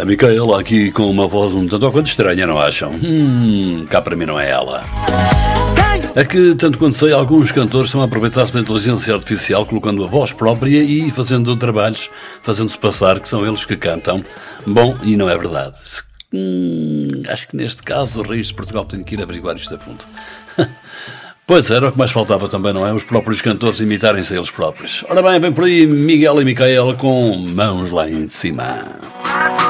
A Micaela aqui com uma voz um tanto ou quanto estranha, não acham? Cá para mim não é ela. É que, tanto quanto sei, alguns cantores estão a aproveitar-se da inteligência artificial, colocando a voz própria e fazendo trabalhos, fazendo-se passar que são eles que cantam. Bom, e não é verdade. Acho que neste caso o Reis de Portugal tem que ir averiguar isto a fundo. Pois era o que mais faltava também, não é? Os próprios cantores imitarem-se a eles próprios. Ora bem, vem por aí Miguel e Micaela com Mãos Lá em Cima.